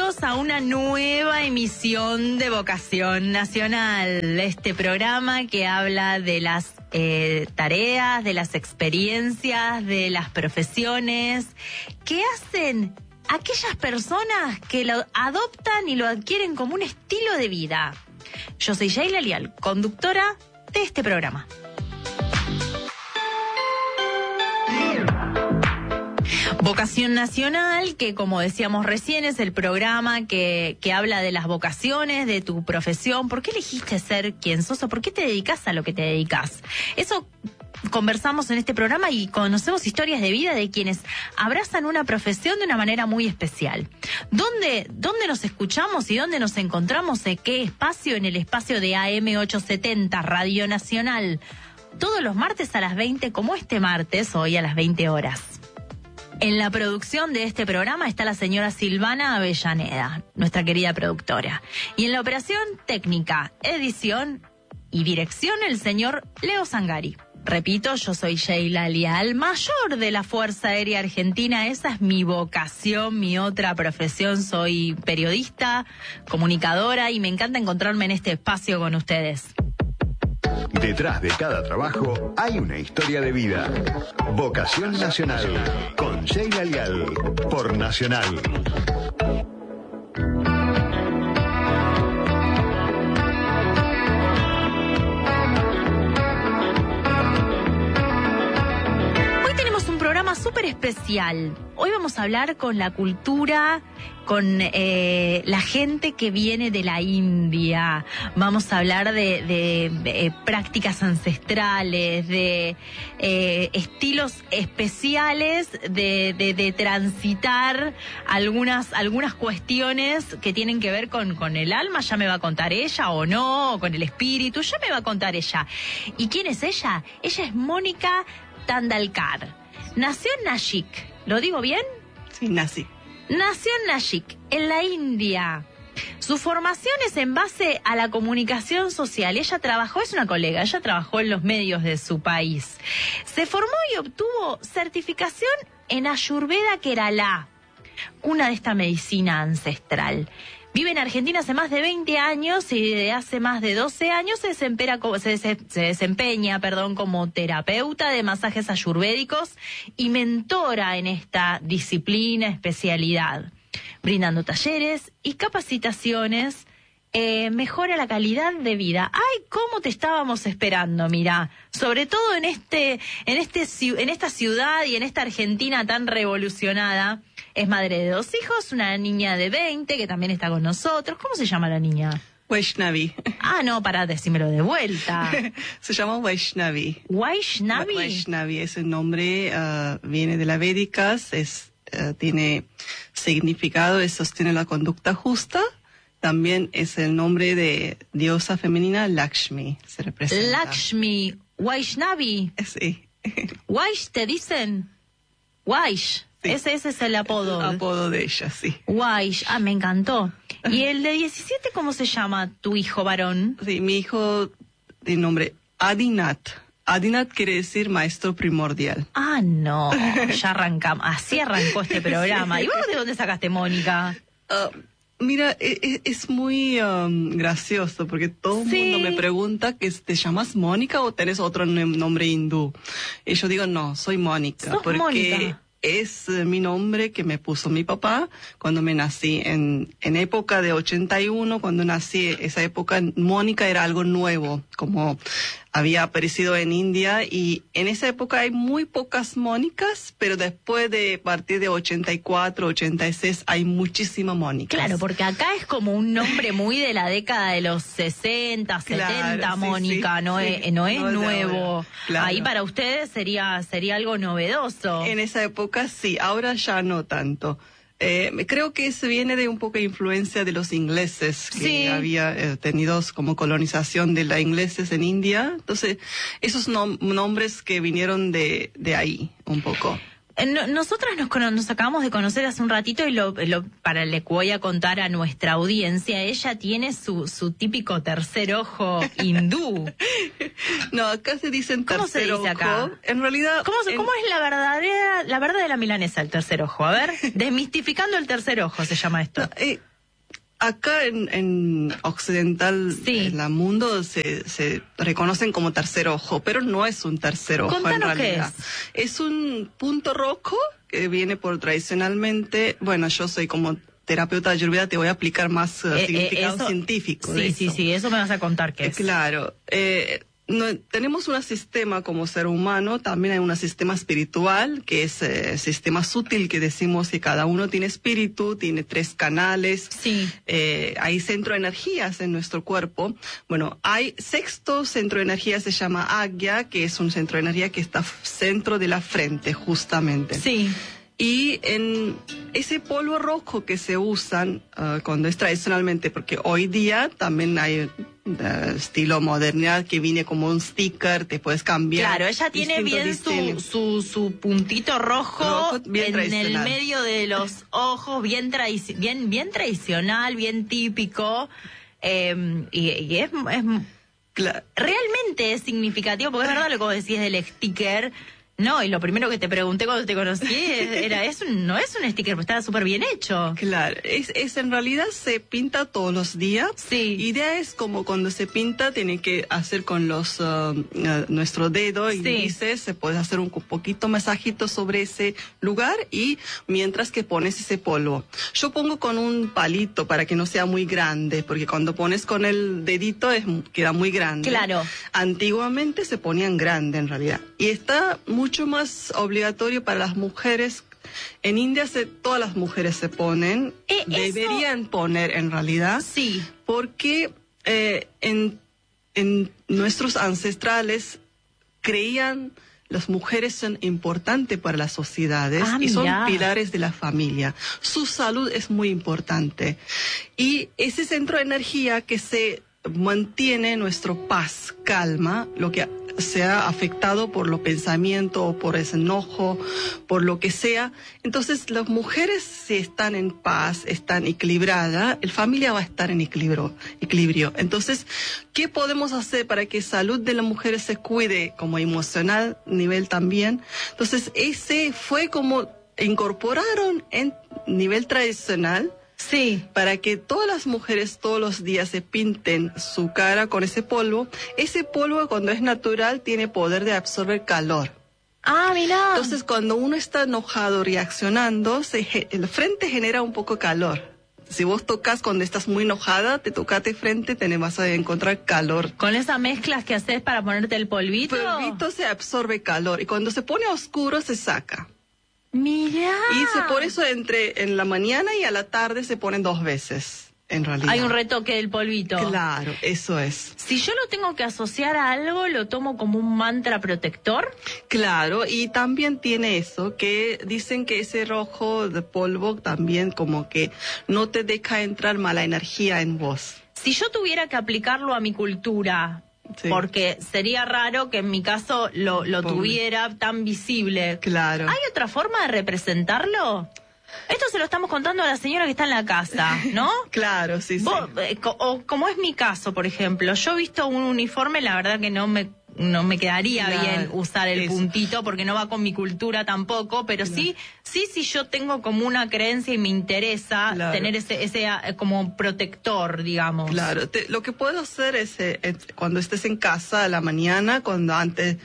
bienvenidos a una nueva emisión de Vocación Nacional, este programa que habla de las tareas, de las experiencias, de las profesiones que hacen aquellas personas que lo adoptan y lo adquieren como un estilo de vida. Yo soy Sheila Lial, conductora de este programa. Vocación Nacional, que como decíamos recién es el programa que habla de las vocaciones, de tu profesión. ¿Por qué elegiste ser quien sos o por qué te dedicas a lo que te dedicas? Eso conversamos en este programa y conocemos historias de vida de quienes abrazan una profesión de una manera muy especial. ¿Dónde nos escuchamos y dónde nos encontramos? ¿En qué espacio? En el espacio de AM870, Radio Nacional. Todos los martes a las 20, como este martes, hoy a las 20 horas. En la producción de este programa está la señora Silvana Avellaneda, nuestra querida productora. Y en la operación técnica, edición y dirección, el señor Leo Zangari. Repito, yo soy Sheila Lial, mayor de la Fuerza Aérea Argentina. Esa es mi vocación, mi otra profesión. Soy periodista, comunicadora y me encanta encontrarme en este espacio con ustedes. Detrás de cada trabajo hay una historia de vida. Vocación Nacional, con Sheila Lial, por Nacional. Hoy tenemos un programa súper especial. Hoy vamos a hablar con la cultura, con la gente que viene de la India. Vamos a hablar de prácticas ancestrales, de estilos especiales, de transitar algunas cuestiones que tienen que ver con el alma. Ya me va a contar ella o no, con el espíritu, ya me va a contar ella. ¿Y quién es ella? Ella es Mónica Tandalkar. Nació en Nashik. ¿Lo digo bien? Sí, Nació en Nashik, en la India. Su formación es en base a la comunicación social. Ella es una colega, ella trabajó en los medios de su país. Se formó y obtuvo certificación en Ayurveda Kerala, cuna de esta medicina ancestral. Vive en Argentina hace más de 20 años y desde hace más de 12 años se desempeña como terapeuta de masajes ayurvédicos y mentora en esta disciplina, especialidad, brindando talleres y capacitaciones. Mejora la calidad de vida. ¡Ay, cómo te estábamos esperando! Mira, sobre todo en esta ciudad y en esta Argentina tan revolucionada. Es madre de 2 hijos, una niña de 20 que también está con nosotros. ¿Cómo se llama la niña? Vaishnavi. No, pará, decímelo de vuelta. Se llama Vaishnavi. ¿Vaishnavi? Vaishnavi, ese nombre viene de la Védicas, tiene significado, sostiene la conducta justa. También es el nombre de diosa femenina Lakshmi, se representa. Lakshmi, Vaishnavi. Sí. Vaish, ¿te dicen? Vaish. Sí. Ese es el apodo. El apodo de ella, sí. Vaish, me encantó. ¿Y el de 17 cómo se llama tu hijo varón? Sí, mi hijo de nombre Adinath. Adinath quiere decir maestro primordial. No, ya arrancamos. Así arrancó este programa. ¿Y vos de dónde sacaste Mónica? Mira, es muy gracioso porque todo el mundo me pregunta que te llamas Mónica o tenés otro nombre hindú. Y yo digo, no, soy Mónica. ¿Sos porque Mónica? Es mi nombre que me puso mi papá cuando me nací. En época de 81, cuando nací, esa época, Mónica era algo nuevo, como había aparecido en India, y en esa época hay muy pocas Mónicas, pero después de partir de 84, 86 hay muchísimas Mónicas. Claro, porque acá es como un nombre muy de la década de los 60, 70, claro, Mónica, sí, no es nuevo. Claro. Ahí para ustedes sería algo novedoso. En esa época sí, ahora ya no tanto. Creo que eso viene de un poco de influencia de los ingleses, que había tenido como colonización de los ingleses en India. Entonces, esos nombres que vinieron de ahí un poco. Nosotras nos acabamos de conocer hace un ratito y le voy a contar a nuestra audiencia. Ella tiene su típico tercer ojo hindú. No, acá se dicen tercer ojo. ¿Cómo se dice acá? En realidad... ¿Cómo es la verdadera milanesa, el tercer ojo? A ver, desmistificando el tercer ojo se llama esto. Acá en occidental, Sí. en el mundo, se reconocen como tercer ojo, pero no es un tercer ojo. Contanos en realidad. qué Es un punto rojo que viene por tradicionalmente, bueno, yo soy como terapeuta de Ayurveda, te voy a aplicar más significado eso- científico. de Sí, eso. sí, eso me vas a contar qué es. Claro. Tenemos un sistema como ser humano, también hay un sistema espiritual, que es sistema sutil, que decimos que cada uno tiene espíritu, tiene 3 canales, Sí. hay centro de energías en nuestro cuerpo. Bueno, hay 6º centro de energía, se llama Agya, que es un centro de energía que está centro de la frente, justamente. Sí. Y en ese polvo rojo que se usan cuando es tradicionalmente, porque hoy día también hay estilo modernidad que viene como un sticker, te puedes cambiar. Claro, ella tiene bien diseños. su puntito rojo Bien en el tradicional. medio de los ojos, bien tradicional, bien típico. Y es realmente es significativo, porque es verdad lo que vos decís del sticker. No, y lo primero que te pregunté cuando te conocí era, no es un sticker, pero estaba súper bien hecho. Claro, es en realidad se pinta todos los días. Sí. Idea es como cuando se pinta, tiene que hacer con los nuestro dedo índice, se puede hacer un poquito masajito sobre ese lugar y mientras que pones ese polvo. Yo pongo con un palito para que no sea muy grande, porque cuando pones con el dedito queda muy grande. Claro. Antiguamente se ponían grande en realidad. Y está mucho más obligatorio para las mujeres. En India todas las mujeres se ponen, deberían poner en realidad, Sí. porque en nuestros ancestrales creían las mujeres son importantes para las sociedades y son mirá. pilares de la familia. Su salud es muy importante. Y ese centro de energía que se mantiene nuestro paz, calma, lo que se ha afectado por los pensamientos o por ese enojo, por lo que sea. Entonces, las mujeres, si están en paz, están equilibradas, la familia va a estar en equilibrio. Entonces, ¿qué podemos hacer para que la salud de las mujeres se cuide como emocional nivel también? Entonces, ese fue como incorporaron en nivel tradicional. Sí. Para que todas las mujeres todos los días se pinten su cara con ese polvo. Ese polvo, cuando es natural, tiene poder de absorber calor. Ah, mirá. Entonces, cuando uno está enojado, reaccionando, el frente genera un poco calor. Si vos tocas cuando estás muy enojada, te tocas de frente, te vas a encontrar calor. Con esas mezclas que haces para ponerte el polvito. El polvito se absorbe calor y cuando se pone oscuro se saca. Mirá. Y por eso en la mañana y a la tarde se ponen 2 veces, en realidad. Hay un retoque del polvito. Claro, eso es. Si yo lo tengo que asociar a algo, ¿lo tomo como un mantra protector? Claro, y también tiene eso, que dicen que ese rojo de polvo también como que no te deja entrar mala energía en vos. Si yo tuviera que aplicarlo a mi cultura... Sí. Porque sería raro que en mi caso lo tuviera tan visible. Claro. ¿Hay otra forma de representarlo? Esto se lo estamos contando a la señora que está en la casa, ¿no? Claro, sí, sí. O como es mi caso, por ejemplo, yo he visto un uniforme, la verdad que no me quedaría bien usar el puntito porque no va con mi cultura tampoco, pero sí yo tengo como una creencia y me interesa tener ese como protector, digamos. Claro, lo que puedo hacer es cuando estés en casa a la mañana, cuando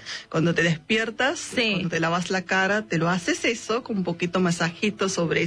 te despiertas, cuando te lavas la cara, te lo haces eso con un poquito masajito sobre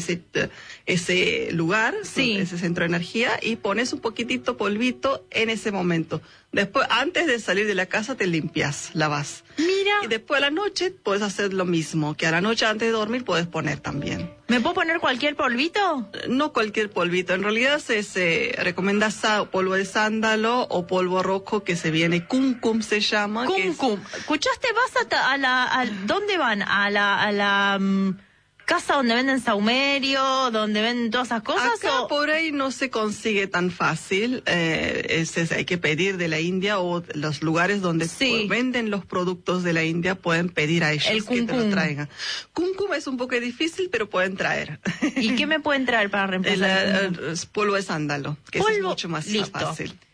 ese lugar, ese centro de energía, y pones un poquitito polvito en ese momento. Después, antes de salir de la casa, te limpias, lavas. Mira. Y después a la noche puedes hacer lo mismo, que a la noche antes de dormir puedes poner también. ¿Me puedo poner cualquier polvito? No cualquier polvito. En realidad se recomienda polvo de sándalo o polvo rojo que se viene, kumkum se llama. Kumkum. ¿Escuchaste? ¿Vas ¿dónde van? A la casa donde venden saumerio, donde venden todas esas cosas? Acá por ahí no se consigue tan fácil. Hay que pedir de la India, o los lugares donde venden los productos de la India pueden pedir a ellos que te lo traigan. Kumkum es un poco difícil, pero pueden traer. ¿Y qué me pueden traer para reemplazar? Polvo de sándalo, que es mucho más fácil.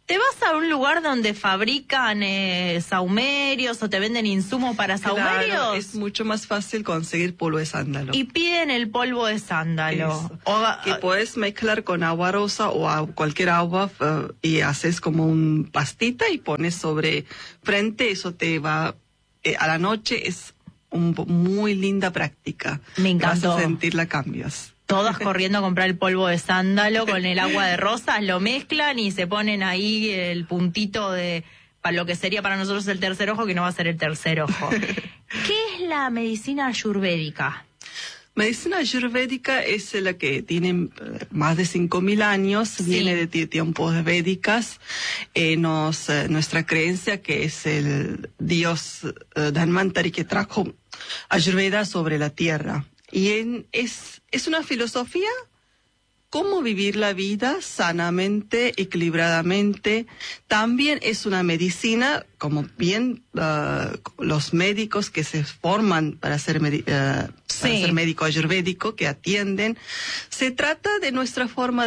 ¿Te vas a un lugar donde fabrican sahumerios o te venden insumos para sahumerios? Claro, es mucho más fácil conseguir polvo de sándalo. Y piden el polvo de sándalo. Que puedes mezclar con agua rosa o cualquier agua y haces como un pastita y pones sobre frente. Eso te va a la noche. Es muy linda práctica. Me encantó. Vas a sentir la cambios. Todas corriendo a comprar el polvo de sándalo con el agua de rosas, lo mezclan y se ponen ahí el puntito de para lo que sería para nosotros el tercer ojo, que no va a ser el tercer ojo. ¿Qué es la medicina ayurvédica? Medicina ayurvédica es la que tiene más de 5.000 años, sí. Viene de tiempos védicas. Nuestra creencia que es el dios Dhanvantari que trajo Ayurveda sobre la tierra. Y es una filosofía, cómo vivir la vida sanamente, equilibradamente. También es una medicina, como bien los médicos que se forman para ser médico ayurvédico, que atienden. Se trata de nuestra forma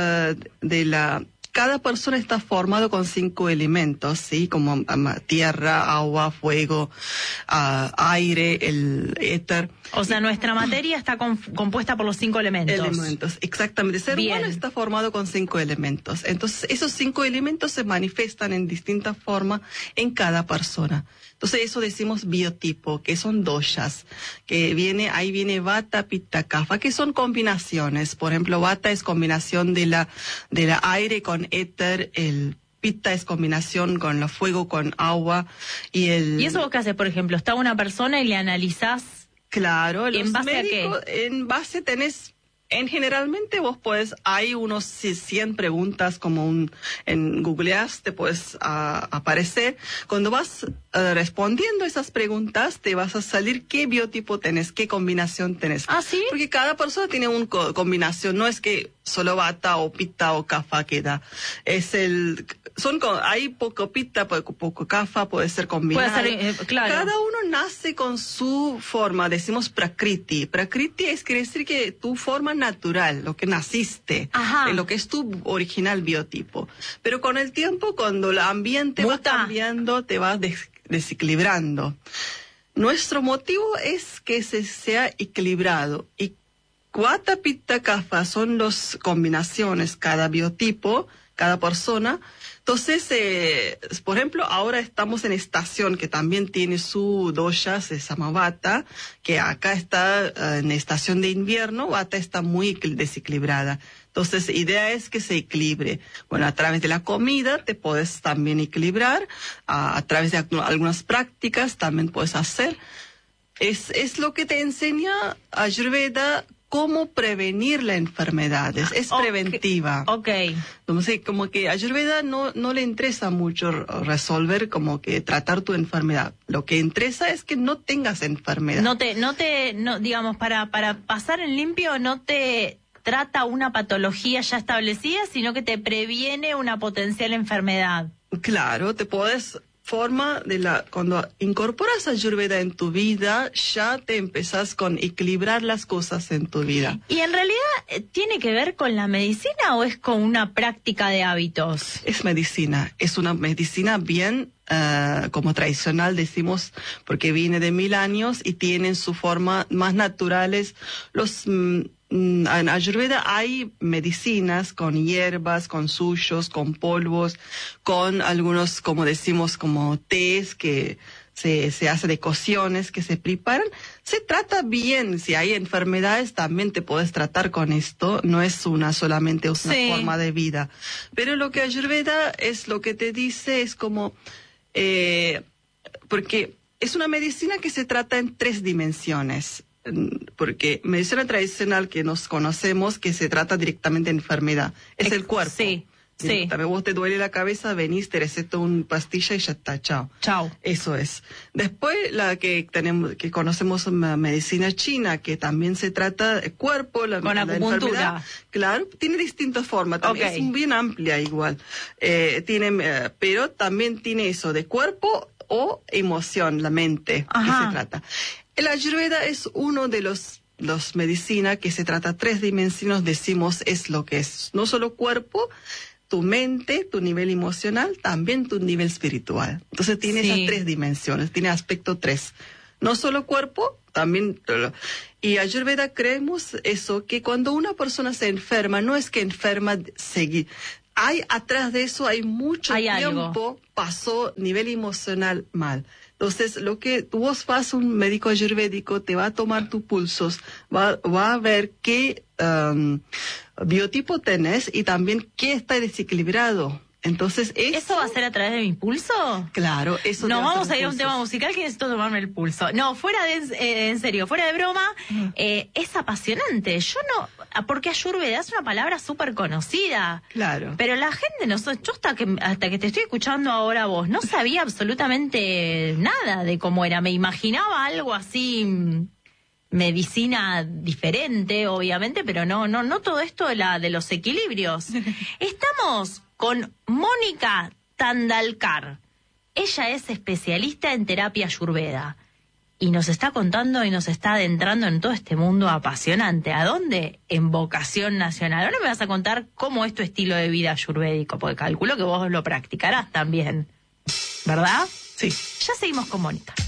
cada persona está formado con 5 elementos, ¿sí? Como tierra, agua, fuego, aire, el éter. O sea, nuestra materia está compuesta por los 5 elementos. Elementos, exactamente. El ser humano está formado con 5 elementos. Entonces, esos 5 elementos se manifiestan en distintas formas en cada persona. Entonces, eso decimos biotipo, que son doshas, ahí viene vata, pitta, kapha, que son combinaciones. Por ejemplo, vata es combinación de la aire con éter, el pitta es combinación con el fuego, con agua, ¿Y eso vos qué haces, por ejemplo? Está una persona y le analizás. Claro, ¿En base a qué? En base generalmente vos hay unos 100 preguntas como en Googleás te puedes aparecer. Cuando vas respondiendo esas preguntas, te vas a salir qué biotipo tenés, qué combinación tenés. ¿Ah, sí? Porque cada persona tiene una combinación, no es que solo vata o pitta o kapha queda. Hay poco pitta, poco kapha, puede ser combinado. Puede ser, claro. Cada uno nace con su forma, decimos prakriti. Prakriti quiere decir que tu forma natural, lo que naciste, lo que es tu original biotipo. Pero con el tiempo, cuando el ambiente va cambiando, te vas desequilibrando. Nuestro motivo es que sea equilibrado. Y vata, pitta, kapha son las combinaciones, cada biotipo, cada persona. Entonces, por ejemplo, ahora estamos en estación que también tiene su dosha, se llama vata, que acá está en estación de invierno, vata está muy desequilibrada. Entonces, la idea es que se equilibre. Bueno, a través de la comida te puedes también equilibrar, a través de algunas prácticas también puedes hacer. Es lo que te enseña Ayurveda, cómo prevenir las enfermedades. Es preventiva. Entonces, como que a Ayurveda no le interesa mucho resolver, como que tratar tu enfermedad. Lo que interesa es que no tengas enfermedad. Digamos, para pasar en limpio, no te trata una patología ya establecida, sino que te previene una potencial enfermedad. Claro, te puedes... cuando incorporas Ayurveda en tu vida, ya te empezás con equilibrar las cosas en tu vida. ¿Y en realidad tiene que ver con la medicina o es con una práctica de hábitos? Es medicina, es una medicina bien como tradicional decimos, porque viene de 1000 años y tienen su forma más naturales. En Ayurveda hay medicinas con hierbas, con suyos, con polvos, con algunos, como decimos, como tés que se hace de cocciones que se preparan. Se trata bien. Si hay enfermedades, también te puedes tratar con esto. No es solamente una forma de vida. Pero lo que Ayurveda es lo que te dice es como, porque es una medicina que se trata en 3 dimensiones. Porque medicina tradicional que nos conocemos, que se trata directamente de enfermedad, es el cuerpo. Sí. También vos te duele la cabeza, venís, te receto una pastilla y ya está, chao. Eso es. Después la que conocemos medicina china, que también se trata de cuerpo, con acupuntura. Claro, tiene distintas formas, también es bien amplia igual. Pero también tiene eso de cuerpo o emoción, la mente, que se trata. El Ayurveda es uno de los medicinas que se trata 3 dimensiones, decimos, es lo que es. No solo cuerpo, tu mente, tu nivel emocional, también tu nivel espiritual. Entonces tiene esas 3 dimensiones, tiene aspecto 3. No solo cuerpo, también... Y Ayurveda creemos eso, que cuando una persona se enferma, no es que enferma seguir. Atrás de eso hay mucho tiempo, pasó nivel emocional mal. Entonces, lo que vos vas a un médico ayurvédico, te va a tomar tus pulsos, va a ver qué biotipo tenés y también qué está desequilibrado. Entonces, ¿eso va a ser a través de mi pulso? Claro, eso. No, vamos a ir a un tema musical que necesito tomarme el pulso. No, fuera de, en serio, fuera de broma, es apasionante. Yo no, porque Ayurveda es una palabra súper conocida. Claro. Pero la gente no, yo hasta que te estoy escuchando ahora a vos, no sabía absolutamente nada de cómo era. Me imaginaba algo así, medicina diferente, obviamente, pero no todo esto de los equilibrios. Estamos con Mónica Tandalkar. Ella es especialista en terapia ayurveda y nos está contando y nos está adentrando en todo este mundo apasionante. ¿A dónde? En Vocación Nacional. Ahora me vas a contar cómo es tu estilo de vida ayurvédico, porque calculo que vos lo practicarás también, ¿verdad? Sí. Ya seguimos con Mónica.